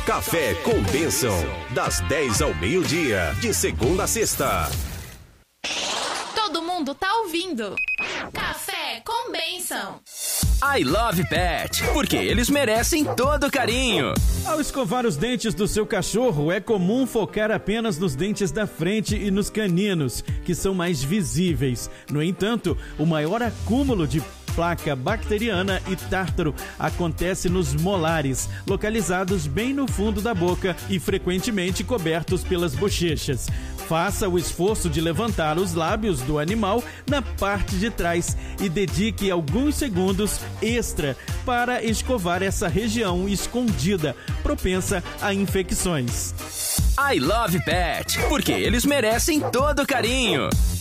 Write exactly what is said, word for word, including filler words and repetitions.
Café com Bênção, das dez ao meio-dia, de segunda a sexta. Todo mundo tá ouvindo. Café com Bênção. I Love Pet, porque eles merecem todo carinho. Ao escovar os dentes do seu cachorro, é comum focar apenas nos dentes da frente e nos caninos, que são mais visíveis. No entanto, o maior acúmulo de placa bacteriana e tártaro acontece nos molares, localizados bem no fundo da boca e frequentemente cobertos pelas bochechas. Faça o esforço de levantar os lábios do animal na parte de trás e dedique alguns segundos extra para escovar essa região escondida, propensa a infecções. I Love Pet, porque eles merecem todo carinho.